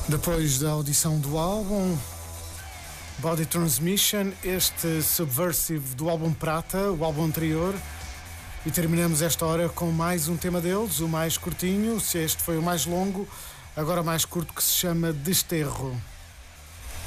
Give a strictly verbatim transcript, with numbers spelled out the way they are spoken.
Depois da audição do álbum Body Transmission, este Subversive do álbum Prata, o álbum anterior, e terminamos esta hora com mais um tema deles, o mais curtinho. Se este foi o mais longo, agora o mais curto, que se chama Desterro.